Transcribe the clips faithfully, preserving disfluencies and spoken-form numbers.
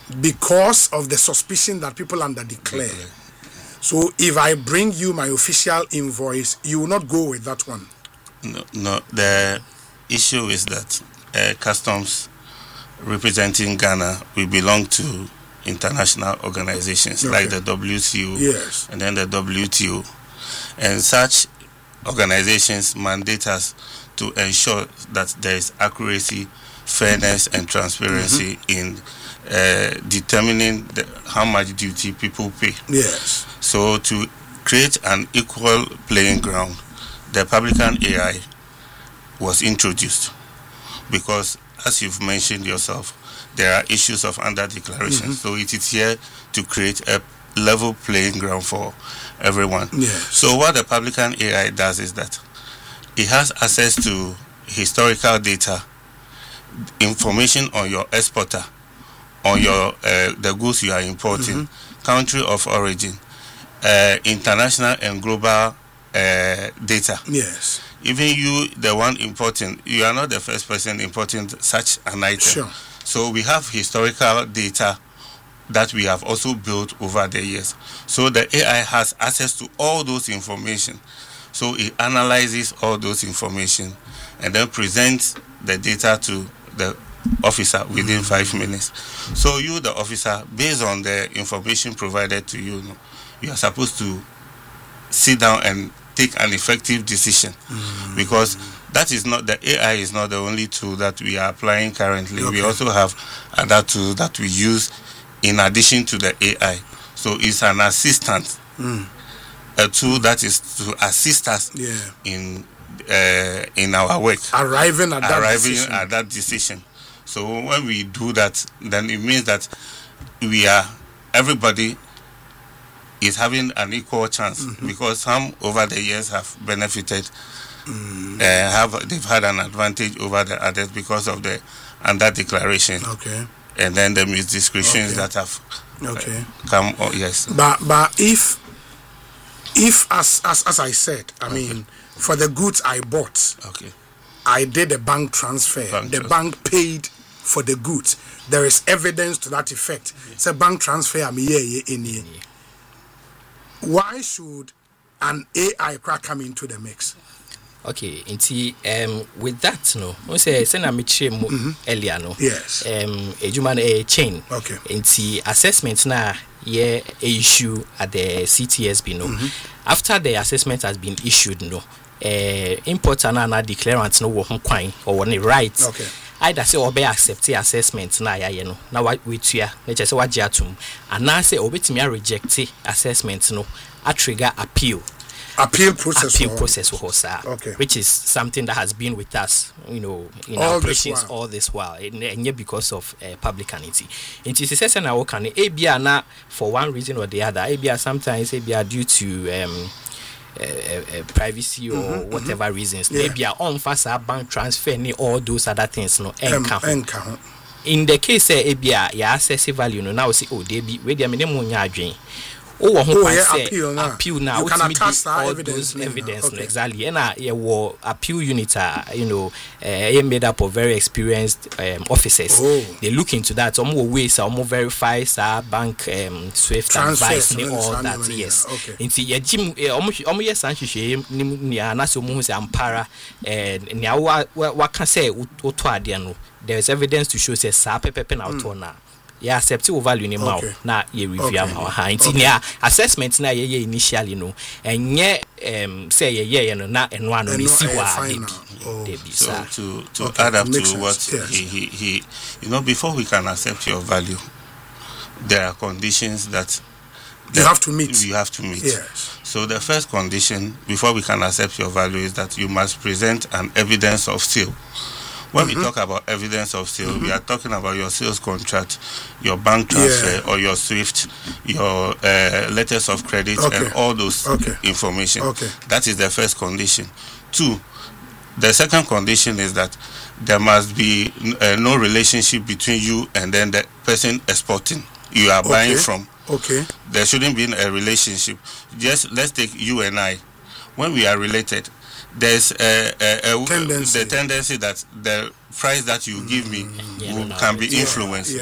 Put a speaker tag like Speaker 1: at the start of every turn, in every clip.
Speaker 1: because of the suspicion that people under declare. Okay. So if I bring you my official invoice, you will not go with that one?
Speaker 2: No, no. The issue is that uh, customs representing Ghana, we belong to international organizations okay. like the W C O
Speaker 1: yes.
Speaker 2: and then the W T O. And such organizations mandate us to ensure that there is accuracy, fairness, and transparency mm-hmm. in uh, determining the, how much duty people pay.
Speaker 1: Yes.
Speaker 2: So to create an equal playing ground, the Publican A I was introduced because, as you've mentioned yourself, there are issues of under-declaration. Mm-hmm. So it is here to create a level playing ground for everyone.
Speaker 1: Yes.
Speaker 2: So what the Publican A I does is that it has access to historical data, information on your exporter, on your uh, the goods you are importing, mm-hmm. country of origin, uh, international and global uh, data.
Speaker 1: Yes.
Speaker 2: Even you, the one importing, you are not the first person importing such an item.
Speaker 1: Sure.
Speaker 2: So we have historical data that we have also built over the years. So the A I has access to all those information. So it analyzes all those information and then presents the data to the officer within five minutes. So you, the officer, based on the information provided to you, you are supposed to sit down and take an effective decision mm. because that is not, the A I is not the only tool that we are applying currently. Okay. We also have other tools that we use in addition to the A I. So it's an assistant, mm. a tool that is to assist us
Speaker 1: yeah.
Speaker 2: in uh, in our work.
Speaker 1: Arriving at that
Speaker 2: Arriving
Speaker 1: decision.
Speaker 2: at that decision. So when we do that, then it means that we are, everybody is having an equal chance mm-hmm. because some over the years have benefited, mm. uh, have they've had an advantage over the others because of the under declaration.
Speaker 1: Okay.
Speaker 2: And then the misdescriptions
Speaker 1: okay.
Speaker 2: that have
Speaker 1: okay.
Speaker 2: uh, come. Oh, yes.
Speaker 1: But but if if as as as I said, I okay. mean, for the goods I bought,
Speaker 2: okay,
Speaker 1: I did a bank transfer.
Speaker 2: Bank
Speaker 1: the
Speaker 2: transfer.
Speaker 1: bank paid for the goods. There is evidence to that effect. Yeah. It's a bank transfer. I'm here in here. Why should an A I crack come into the mix?
Speaker 3: Okay, inti um with that no, we say say na me chire mo earlier no.
Speaker 1: Yes.
Speaker 3: Um ejuma a chain.
Speaker 1: Okay.
Speaker 3: Inti assessment na ye issue at the C T S B no. Mm-hmm. After the assessment has been issued no, uh importer na na declarant no wo ho kwan or won right.
Speaker 1: Okay.
Speaker 3: Either say obe accept the assessment na ya ye no. Na wa wetua, na che say wa gye atum. Ana say obetimi reject assessment no, a trigger appeal.
Speaker 1: Appeal process.
Speaker 3: Appeal
Speaker 1: or...
Speaker 3: process for Hosa,
Speaker 1: okay.
Speaker 3: which is something that has been with us, you know, in
Speaker 1: all
Speaker 3: operations
Speaker 1: this
Speaker 3: all this while, and, and yet because of uh, public entity. In this session, I work on A B R for one reason or the other. A B R sometimes A B R due to um, uh, uh, privacy or mm-hmm, whatever mm-hmm. reasons. Yeah. A B R on fast bank transfer, ni all those other things. No,
Speaker 1: um,
Speaker 3: in the case uh, A B R, yeah, access value. No, now see, oh, they be where they are minimum drain. Oh, oh
Speaker 1: yeah,
Speaker 3: say,
Speaker 1: appeal now.
Speaker 3: Appeal now.
Speaker 1: You can attach that
Speaker 3: all
Speaker 1: evidence.
Speaker 3: Those evidence
Speaker 1: okay.
Speaker 3: no, exactly. And uh, yeah, well, appeal units are, you know, uh, made up of very experienced um, officers.
Speaker 1: Oh.
Speaker 3: They look into that. Some ways, some verify, uh, bank um, Swift
Speaker 1: transfer,
Speaker 3: advice, and all that. Money, yes.
Speaker 1: Okay.
Speaker 3: Into yeah, Jim, almost almost yes, Sanchi, Nia, Naso Muhus, Ampara, and now what can say? Utuadiano. There is evidence to show say Sape Pepen Autona. Yeah, acceptable value ni mau na ye review am ha nti nia assessment na ye ye initially no enye um say ye ye no na eno ano ni si wa
Speaker 2: de bi so to to okay. add up to sense. What yes. he, he he you know, before we can accept your value, there are conditions that
Speaker 1: you have to meet
Speaker 2: you have to meet
Speaker 1: yes.
Speaker 2: So the first condition before we can accept your value is that you must present an evidence of sale. When mm-hmm. we talk about evidence of sale, mm-hmm. we are talking about your sales contract, your bank transfer, yeah. or your SWIFT, your uh, letters of credit, okay. and all those
Speaker 1: okay.
Speaker 2: information.
Speaker 1: Okay.
Speaker 2: That is the first condition. Two, the second condition is that there must be uh, no relationship between you and then the person exporting you are okay. buying from.
Speaker 1: Okay.
Speaker 2: There shouldn't be a relationship. Just let's take you and I. When we are related, there's a, a, a
Speaker 1: tendency.
Speaker 2: the tendency that the price that you give me
Speaker 3: mm, yeah,
Speaker 2: will,
Speaker 3: no,
Speaker 2: can be
Speaker 1: yeah,
Speaker 2: influenced.
Speaker 1: Yeah.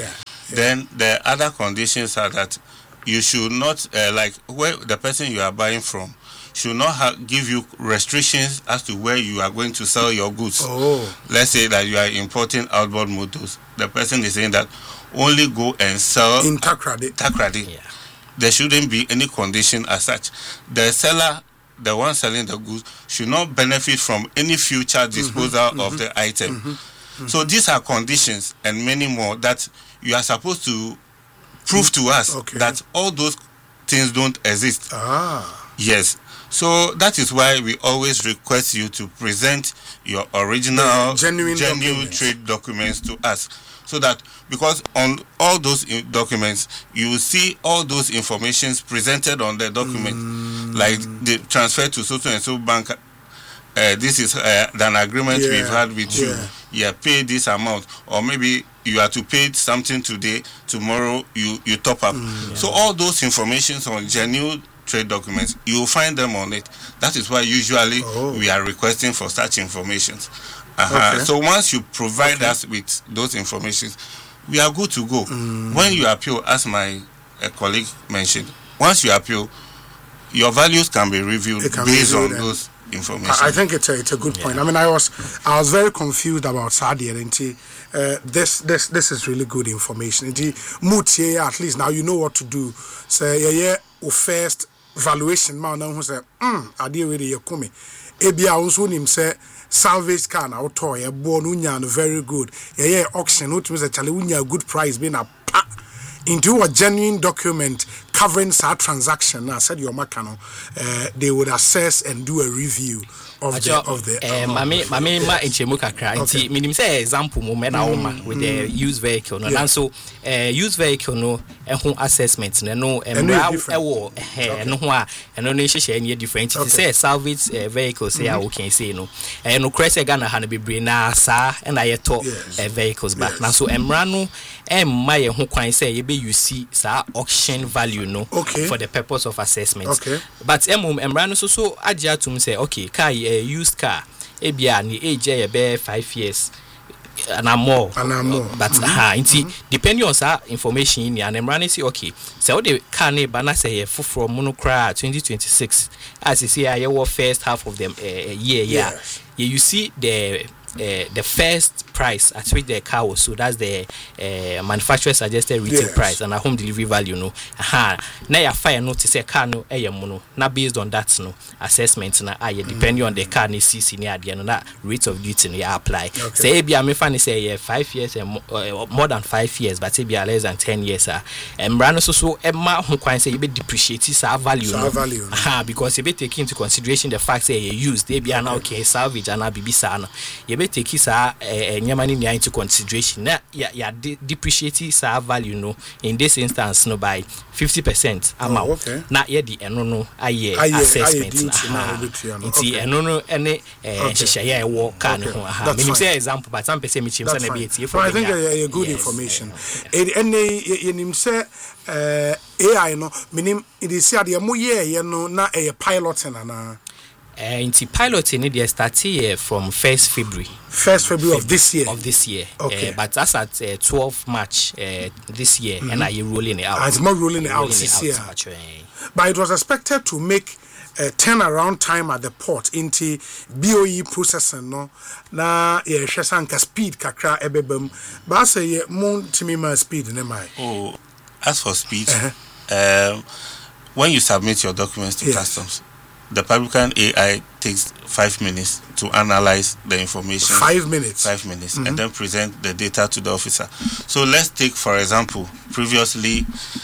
Speaker 1: Yeah.
Speaker 2: Then the other conditions are that you should not, uh, like where the person you are buying from should not ha- give you restrictions as to where you are going to sell your goods.
Speaker 1: Oh.
Speaker 2: Let's say that you are importing outboard motors. The person is saying that only go and sell
Speaker 1: in Takrady.
Speaker 2: Takrady.
Speaker 3: Yeah.
Speaker 2: There shouldn't be any condition as such. The seller, the one selling the goods, should not benefit from any future disposal mm-hmm, of mm-hmm, the item. Mm-hmm, mm-hmm. So these are conditions and many more that you are supposed to prove to us okay. that all those things don't exist.
Speaker 1: Ah.
Speaker 2: Yes. So that is why we always request you to present your original,
Speaker 1: yeah, genuine,
Speaker 2: genuine
Speaker 1: documents.
Speaker 2: trade documents to us. So that, because on all those documents, you will see all those informations presented on the document, mm. like the transfer to so and so bank. Uh, this is uh, an agreement yeah. we've had with yeah. you. Yeah, pay this amount, or maybe you are to pay something today. Tomorrow you you top up. Mm, yeah. So all those informations on genuine trade documents, you will find them on it. That is why usually oh. we are requesting for such informations. Uh-huh. Okay. So once you provide okay. us with those informations, we are good to go. Mm. When you appeal, as my uh, colleague mentioned, once you appeal, your values can be reviewed can based be reviewed on those information.
Speaker 1: I, I think it's a, it's a good yeah. point. I mean, I was I was very confused about Saudi and uh, this this this is really good information. Mutie, at least now you know what to do. Say yeah yeah first valuation man now who say mm I deal with you come. Ebia also nim say salvage car na auto e bo no nya no very good. Yeah yeah auction which means actually unya good price being a pa into a genuine document covering that transaction. I said your macano uh, they would assess and do a review of the of the
Speaker 3: eh mami mami ma enchemu kakra nti minim say example mo me na woma with the used vehicle no and so eh used vehicle no ehun assessment no no emra ewo eh no ho a eno no hihye any different it say salvage vehicle say I can say no eh no crese Ghana ha no bebre na sa na yeto vehicles back na so emra no emma ye ho kwan say ye be you see sa auction value no
Speaker 1: okay.
Speaker 3: for the purpose of assessment
Speaker 1: okay.
Speaker 3: but emum emra no so so agya tum say okay car a used car ebia ni age e be five years and more
Speaker 1: and more
Speaker 3: but mm-hmm. ha inti mm-hmm. depending on sa information in and emra say okay so the car ne ba na say for from monocra twenty twenty-six as you see I your first half of them uh, year yeah
Speaker 1: yes.
Speaker 3: yeah you see the Uh, the first price at which the car was sold, that's the uh, manufacturer suggested retail yes. price and a home delivery value no aha na ya fire notice say car no eh no na based on that no assessment na ah depending mm. on the car ni C C ni ade no na rate of duty no ya apply okay. say bia me fa ni say yeah, five years and uh, more than five years but bia less than ten years ah embra no so so e ma ho kwan say you be depreciate sa value
Speaker 1: sa
Speaker 3: no
Speaker 1: value no.
Speaker 3: aha because you be take into consideration the fact say you used they bia na okay salvage and bibi sa no you take sa nyama ni into consideration na ya ya depreciate sa value no in this instance no by fifty percent amount
Speaker 1: oh, okay.
Speaker 3: na ye di eno no aye assessment na nti eno no ene hihye ya wo ka ne ho aha me say example but some person me chim say na be etie
Speaker 1: for I think a good yes, information ene ye nim say uh, A I no menim it is say ade mo ye ye no na e pilot na na
Speaker 3: Uh, into piloting it they start here from first February.
Speaker 1: First February of this year.
Speaker 3: Of this year.
Speaker 1: Okay.
Speaker 3: Uh, but that's at uh, twelfth March uh, this year, mm-hmm. and are you rolling it out?
Speaker 1: And it's more rolling it out this year.
Speaker 3: Much, uh,
Speaker 1: but it was expected to make a turnaround time at the port into B O E processing no. Na yeah, shesanka speed kakra ebebem. But say yeah, mon timima speed ne mai.
Speaker 2: Oh, as for speed, uh-huh. um, when you submit your documents to yes. customs. The Publican A I takes five minutes to analyze the information.
Speaker 1: Five minutes.
Speaker 2: Five minutes, mm-hmm. and then present the data to the officer. So let's take, for example, previously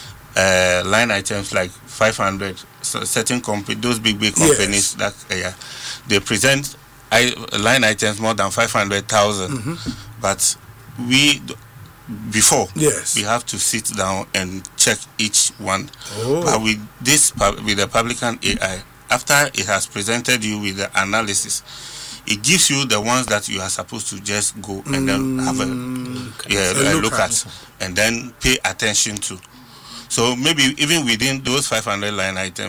Speaker 2: uh, line items like five hundred. So certain companies, those big big companies yes. that uh, yeah, they present I, line items more than five hundred thousand. Mm-hmm. But we before
Speaker 1: yes.
Speaker 2: we have to sit down and check each one.
Speaker 1: Oh.
Speaker 2: But with this, with the Publican A I. After it has presented you with the analysis, it gives you the ones that you are supposed to just go and then have a, yeah, a look, look at, at and then pay attention to. So maybe even within those five hundred line items,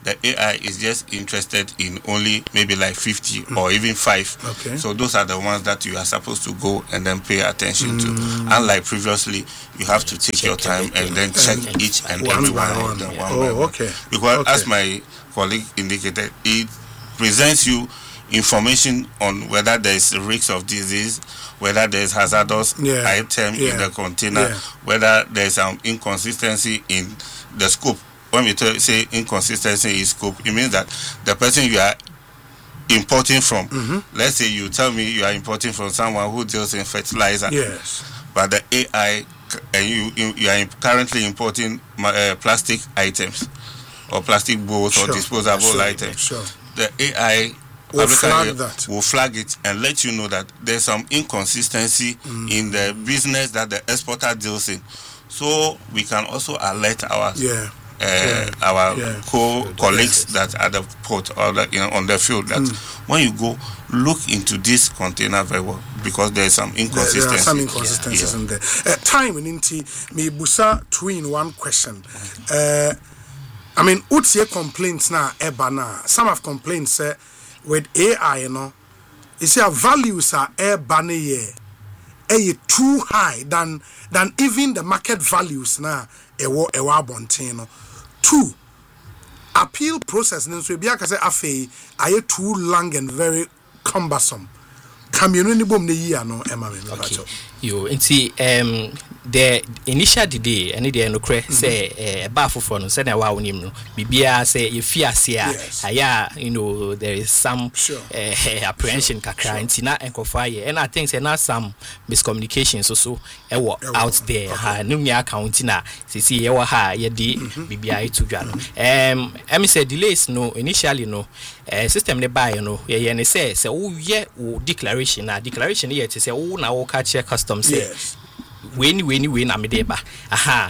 Speaker 2: the A I is just interested in only maybe like fifty mm. or even five.
Speaker 1: Okay.
Speaker 2: So those are the ones that you are supposed to go and then pay attention
Speaker 1: mm.
Speaker 2: to. Unlike previously, you have to take check your time and then check and each and
Speaker 1: one
Speaker 2: every
Speaker 1: one
Speaker 2: one
Speaker 1: of
Speaker 2: of them.
Speaker 1: yeah.
Speaker 2: One
Speaker 1: oh,
Speaker 2: by one.
Speaker 1: okay.
Speaker 2: Because
Speaker 1: okay.
Speaker 2: as my colleague indicated, it presents you information on whether there is risks of disease, whether there is hazardous
Speaker 1: yeah.
Speaker 2: item
Speaker 1: yeah.
Speaker 2: in the container,
Speaker 1: yeah.
Speaker 2: whether there is some inconsistency in the scope. When we t- say inconsistency in scope, it means that the person you are importing from,
Speaker 1: mm-hmm.
Speaker 2: let's say you tell me you are importing from someone who deals in fertilizer,
Speaker 1: yes,
Speaker 2: but the A I and you you are currently importing uh, plastic items or plastic bowls
Speaker 1: sure.
Speaker 2: or disposable
Speaker 1: sure.
Speaker 2: items.
Speaker 1: Sure.
Speaker 2: The A I
Speaker 1: will flag that.
Speaker 2: will flag it and let you know that there's some inconsistency mm. in the business that the exporter deals in. So we can also alert our
Speaker 1: yeah.
Speaker 2: Uh,
Speaker 1: yeah.
Speaker 2: our
Speaker 1: yeah.
Speaker 2: co-colleagues
Speaker 1: yes.
Speaker 2: that are the port or the, you know, on the field that mm. when you go, look into this container very well because there is some inconsistency.
Speaker 1: There, there are some inconsistencies yeah. in there. Uh, time in Inti, me busa two in one question. Uh, I mean, what's your complaints now, Ebana? Some have complained say with A I, you know, you see, our values are Ebana ye too high than than even the market values now. Ewo ewa bontino. Two, appeal process nso bia ka say afei aye too long and very cumbersome. Community bom ne yi ano ema me
Speaker 3: okay. Yo nti um the initial delay any dey no kre say eh ba foforo no say na wa wonim no bibia say ye fiase a aya you know there is some
Speaker 1: sure.
Speaker 3: uh, apprehension sure. kakra sure. nti na enkofa ye and I think say na some miscommunication so so e wo out there okay. ha no nya account na sisi ye wo ha ye di mm-hmm. bibia itu dwa no um em say delays no initially no uh, system ne buy no ye ye ne say say wo ye wo declaration na declaration ye say wo na wo ka check custom say
Speaker 1: yes.
Speaker 3: When when when am dey ba aha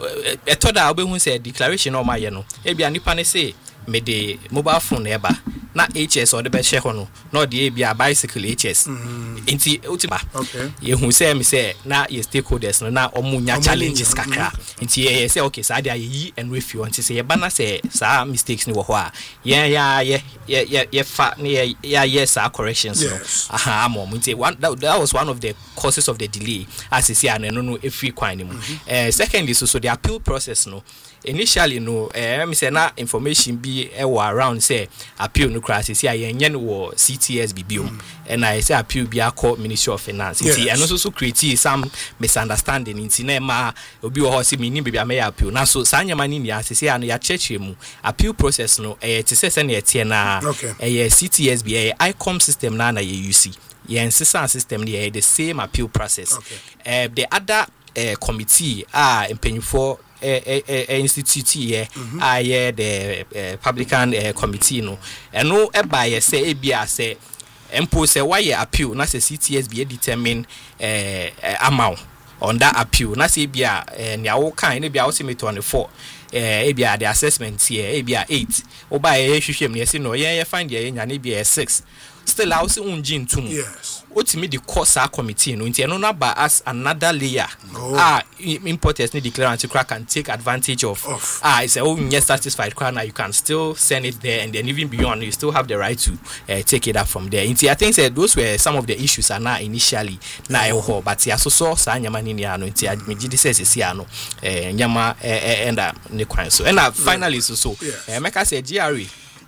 Speaker 3: eto da obehun say declaration o ma ye no e bia nipa ne say me de mobile phone e ba na H S or the be share no no de bia bicycle H S enti utiba
Speaker 1: okay
Speaker 3: ye hu say me say na ye stakeholders no na omunya challenges kakra enti ye say okay sa de yi and review enti say ye ba na say sa mistakes ni wo ho a ye ya ye ye ye fa ne ya yes sa corrections no aha am enti one that, that was one of the causes of the delay as you see an no no efi kwan ni mu eh secondly so so the appeal process no initially no eh me say na information be e around say appeal no crash say ayenye no wo C T S bibium and I say appeal be akọ Ministry of Finance it and also so create some misunderstanding nti na ma obi wo ho say me ni bibia me appeal na so sa nyama ni ni asese an ya cheche mu appeal process no eh te say na etie na eh C T S B eh I C O M system na na ye U C ye system ni the same appeal process
Speaker 1: okay.
Speaker 3: uh, the other uh, committee are uh, paying for eh eh eh institute here ah yeah the uh, publican uh, committee no and no e ba ye say e bia say empo say why appeal na say C T S be determine eh uh, amount on that appeal na say bia uh, nya wo kan na bia wo say me twenty-four eh e bia the assessment here e bia eight wo ba ye hwehwem na say no ye ye find ye nya na bia six still I also unjin tum
Speaker 1: yes
Speaker 3: ultimately the course our committee no nti no na ba as another layer
Speaker 1: oh.
Speaker 3: ah importers need declare anti crack and take advantage of
Speaker 1: Off.
Speaker 3: ah it's a oh yes satisfied crack now you can still send it there and then even beyond you still have the right to uh, take it up from there nti I think say those were some of the issues are now initially na e ho but ya so so sa nyama ni no nti me gidi say sisi ano eh nyama eh enda ne kwan so and finally so so eh make say G R A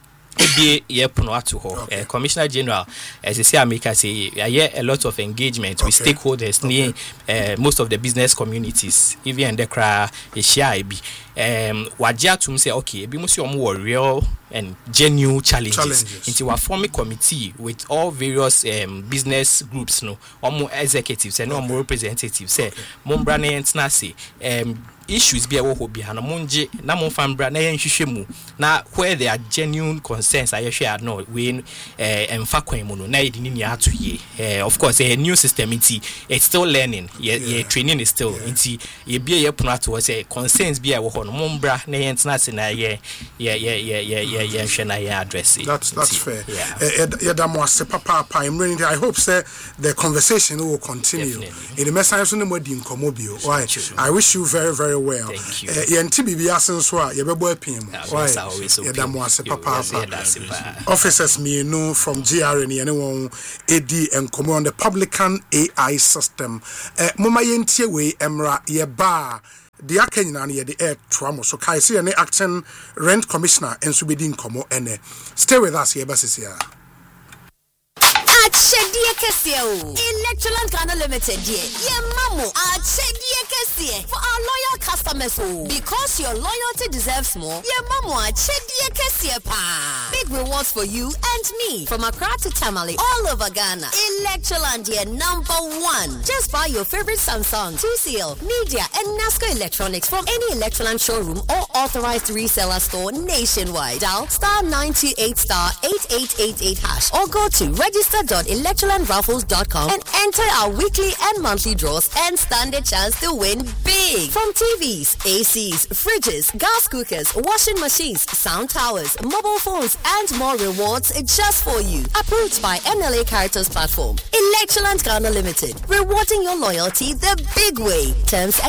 Speaker 3: ebie ye puno atu ho okay. uh, Commissioner General as you see America say I hear a lot of engagement okay. with stakeholders okay. near uh, most of the business communities even the cra e share be um wajia tum say okay ebi musi omo real and genuine challenges, challenges. Into a forming committee with all various um, business groups no omo executives and okay. omo representatives say okay. mombra na yentna say um issues be a wo bi ha no monje na mo fambra na yenhwehwe mu na where there are genuine concerns I share no we eh emfa kwan mu no na yedi ni ato ye eh of course a new system it it's still learning ye, yeah. ye training is still yeah. Nti ye bia ye puno ato say concerns be a wo ho no mombra na yentna se na ye ye ye ye yeah yeah hwe na yeah address it.
Speaker 1: That's that's fair.
Speaker 3: Yeah.
Speaker 1: Yeah, that was papa papa. I'm really. I hope say the conversation will continue.
Speaker 3: Definitely.
Speaker 1: In the message on the more incomobile. Why? I wish you very very well.
Speaker 3: Thank you.
Speaker 1: Yeah, N T B B asin so a ye be boy pim. Why? Yeah, that was papa papa. Officers me know from G R N anyone A D and come on the Publican A I system. Eh, mama yentie we emra ye ba. The Akenyan and the air trauma. So Kaisi and the acting rent commissioner and Subidin Como ene. Stay with us here, Basia.
Speaker 4: Achedia Kessie, Electroland Ghana Limited, yeah, Mamu, Achedia Kessie for our loyal customers. Because your loyalty deserves more, yeah, Mamu, Achedia Kessie pa. Big rewards for you and me from Accra to Tamale, all over Ghana. Electroland, yeah, number one. Just buy your favorite Samsung, two C L, Media, and Nasco Electronics from any Electroland showroom or authorized reseller store nationwide. Dial star nine two eight star eight eight eight eight hash or go to register dot electroland raffles dot com and enter our weekly and monthly draws and stand a chance to win big. From T Vs, A Cs, fridges, gas cookers, washing machines, sound towers, mobile phones, and more rewards just for you. Approved by N L A Caritas platform. Electroland Ghana Limited. Rewarding your loyalty the big way. Terms and